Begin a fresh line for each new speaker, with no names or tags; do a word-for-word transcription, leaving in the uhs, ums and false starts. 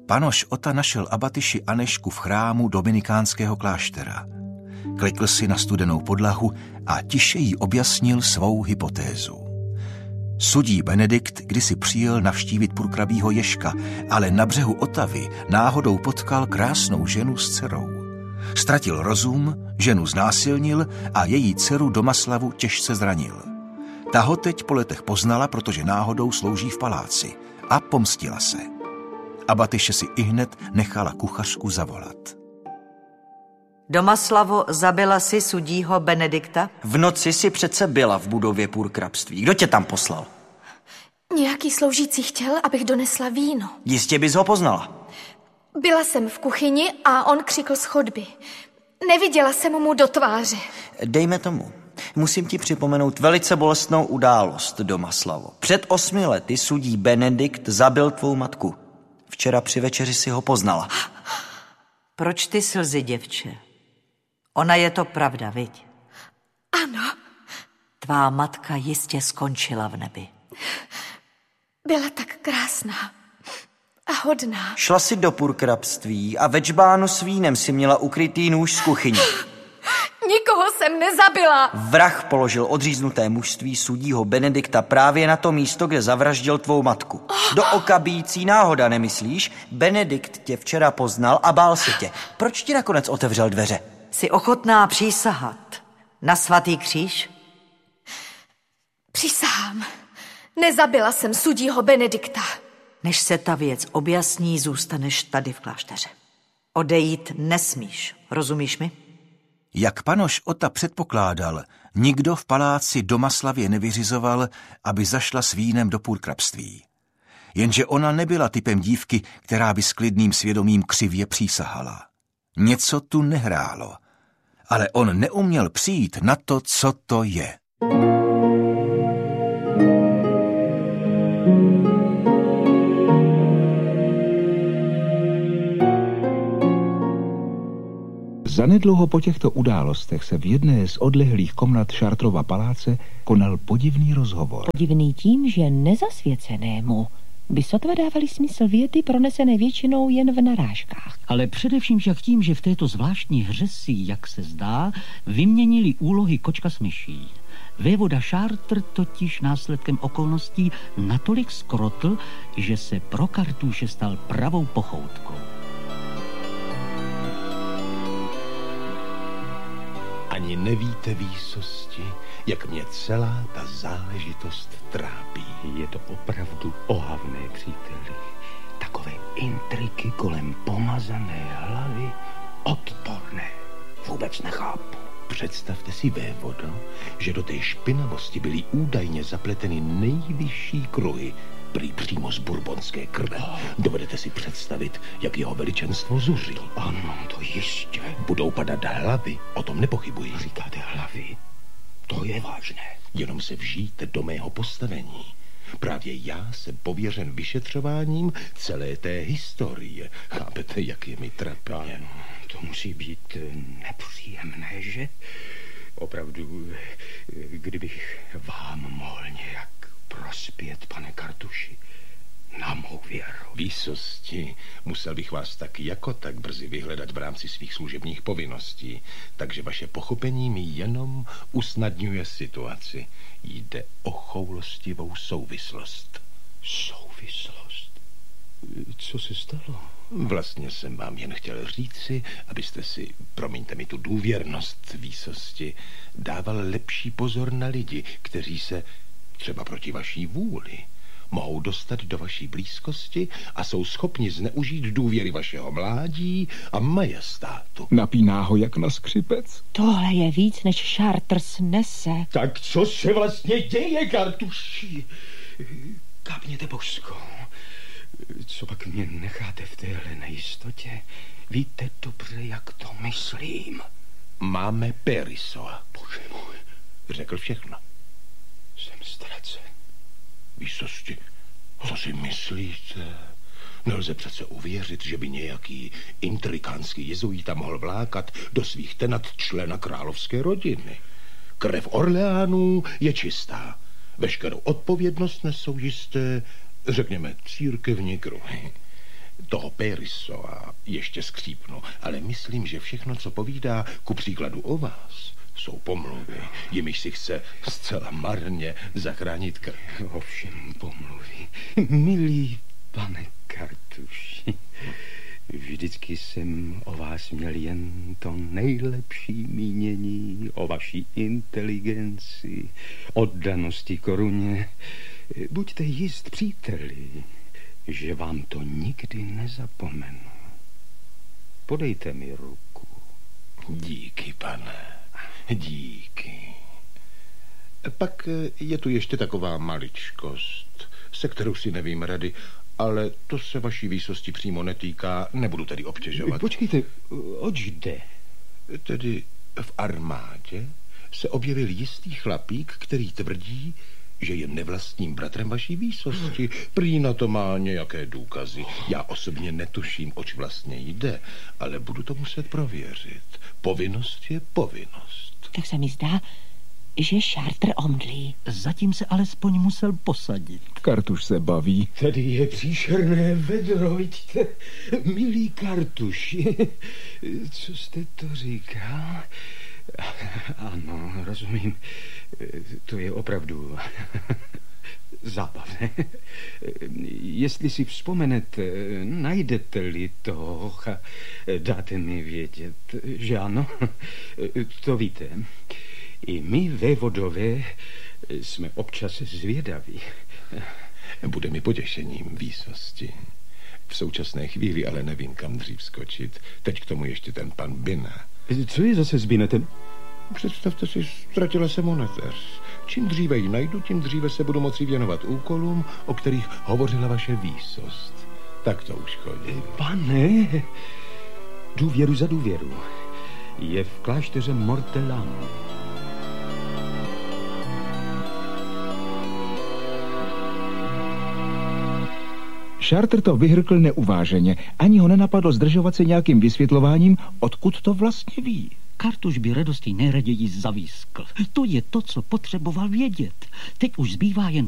Panoš Ota našel abatyši Anešku v chrámu dominikánského kláštera. Klikl si na studenou podlahu a tiše jí objasnil svou hypotézu. Sudí Benedikt kdysi přijel navštívit purkrabího Ježka, ale na břehu Otavy náhodou potkal krásnou ženu s dcerou. Ztratil rozum, ženu znásilnil a její dceru Domaslavu těžce zranil. Ta ho teď po letech poznala, protože náhodou slouží v paláci, a pomstila se. Abatyše si ihned nechala kuchařku zavolat.
Domaslavo, zabila si sudího Benedikta?
V noci si přece byla v budově purkrabství. Kdo tě tam poslal?
Nějaký sloužící chtěl, abych donesla víno.
Jistě bys ho poznala.
Byla jsem v kuchyni a on křikl z chodby. Neviděla jsem mu do tváře.
Dejme tomu. Musím ti připomenout velice bolestnou událost, Domaslavo. Před osmi lety sudí Benedikt zabil tvou matku. Včera při večeři si ho poznala.
Proč ty slzy, děvče? Ona je to pravda, viď?
Ano.
Tvá matka jistě skončila v nebi.
Byla tak krásná a hodná.
Šla si do purkrabství a ve džbánu s vínem si měla ukrytý nůž z kuchyně.
Nikoho jsem nezabila.
Vrah položil odříznuté mužství sudího Benedikta právě na to místo, kde zavraždil tvou matku. Do oka bijící náhoda, nemyslíš? Benedikt tě včera poznal a bál se tě. Proč ti nakonec otevřel dveře?
Jsi ochotná přísahat na svatý kříž?
Přísahám. Nezabila jsem sudího Benedikta.
Než se ta věc objasní, zůstaneš tady v klášteře. Odejít nesmíš, rozumíš mi?
Jak panoš Ota předpokládal, nikdo v paláci Domaslavě nevyřizoval, aby zašla s vínem do purkrabství. Jenže ona nebyla typem dívky, která by s klidným svědomím křivě přísahala. Něco tu nehrálo, ale on neuměl přijít na to, co to je.
Zanedlouho po těchto událostech se v jedné z odlehlých komnat Šartrova paláce konal podivný rozhovor.
Podivný tím, že nezasvěcenému by sotva dávali smysl věty pronesené většinou jen v narážkách.
Ale především však tím, že v této zvláštní hře si, jak se zdá, vyměnili úlohy kočka s myší. Vévoda Šártr totiž následkem okolností natolik skrotl, že se pro Kartuše stal pravou pochoutkou.
Ani nevíte, výsosti, jak mě celá ta záležitost trápí.
Je to opravdu ohavné, příteli. Takové intriky kolem pomazané hlavy, odporné. Vůbec nechápu.
Představte si, vévodo, že do té špinavosti byly údajně zapleteny nejvyšší kruhy, prý přímo z bourbonské krve. Dovedete si představit, jak jeho veličenstvo zuří?
Ano, to jistě.
Budou padat hlavy, o tom nepochybuji.
Říkáte hlavy? To je vážné.
Jenom se vžijte do mého postavení. Právě já jsem pověřen vyšetřováním celé té historie. Chápete, jak je mi trapně?
To musí být nepříjemné, že? Opravdu, kdybych vám mohl nějak prospět, pane Kartuši, na mou věru.
Výsosti, musel bych vás tak jako tak brzy vyhledat v rámci svých služebních povinností, takže vaše pochopení mi jenom usnadňuje situaci. Jde o choulostivou souvislost.
Souvislost? Co se stalo?
Vlastně jsem vám jen chtěl říci, abyste si, promiňte mi tu důvěrnost, výsosti, dával lepší pozor na lidi, kteří se třeba proti vaší vůli mohou dostat do vaší blízkosti a jsou schopni zneužít důvěry vašeho mládí a majestátu.
Napíná ho jak na skřipec.
Tohle je víc, než Šártr snese.
Tak co se vlastně děje, Kartuši? Kápněte božskou. Co pak mě necháte v téhle nejistotě? Víte dobře, jak to myslím.
Máme Perisoa.
Bože můj.
Řekl všechno.
Jsem ztracen.
Výsosti, co si myslíte? Nelze přece uvěřit, že by nějaký intrikánský jezuita mohl vlákat do svých tenat člena královské rodiny. Krev Orleánů je čistá. Veškerou odpovědnost nesou jisté, řekněme, církevní kruhy. toho Pérysoa ještě skřípnu, ale myslím, že všechno, co povídá ku příkladu o vás, jsou pomluvy, jimiž si chce zcela marně zachránit krk.
Ovšem pomluvy. Milý pane Kartuši, vždycky jsem o vás měl jen to nejlepší mínění, o vaší inteligenci, oddanosti koruně. Buďte jist, příteli, že vám to nikdy nezapomenu. Podejte mi ruku.
Díky, pane, díky. Pak je tu ještě taková maličkost, se kterou si nevím rady, ale to se vaší výsosti přímo netýká, nebudu tedy obtěžovat.
Počkejte, oč jde?
Tedy v armádě se objevil jistý chlapík, který tvrdí, že je nevlastním bratrem vaší výsosti. Prý na to má nějaké důkazy. Já osobně netuším, oč vlastně jde, ale budu to muset prověřit. Povinnost je povinnost.
Tak se mi zdá, že Chartres omdlí.
Zatím se alespoň musel posadit.
Kartuš se baví.
Tady je příšerné vedro, vidíte? Milý Kartuši, co jste to říkal? Ano, rozumím. To je opravdu zábavné. Jestli si vzpomenete, najdete-li to, dáte mi vědět, že ano? To víte. I my, vévodové, jsme občas zvědaví.
Bude mi potěšením výsosti. V současné chvíli ale nevím, kam dřív skočit. Teď k tomu ještě ten pan Bina.
Co je zase s Binetem?
Představte si, ztratila se monetéř. Čím dříve ji najdu, tím dříve se budu moci věnovat úkolům, o kterých hovořila vaše výsost. Tak to už chodí.
Pane, důvěru za důvěru. Je v klášteře Mortellan.
Chartres to vyhrkl neuváženě. Ani ho nenapadlo zdržovat se nějakým vysvětlováním, odkud to vlastně ví.
Kartuš by radostí nejraději zavískl. To je to, co potřeboval vědět. Teď už zbývá jen